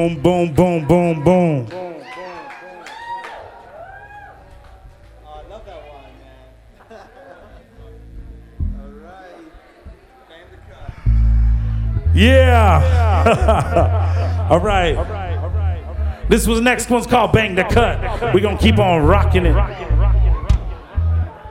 Boom, boom, boom, boom, boom. Oh, I love that one, man. All right. Bang the cut. Yeah. All right. This was next one's called Bang the Cut. We're going to keep on rocking it.